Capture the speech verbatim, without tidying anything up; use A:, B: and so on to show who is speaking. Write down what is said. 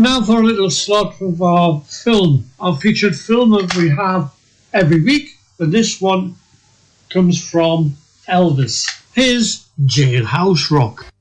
A: Now for a little slot of our film, our featured film that we have every week, but this one comes from Elvis. Here's Jailhouse Rock.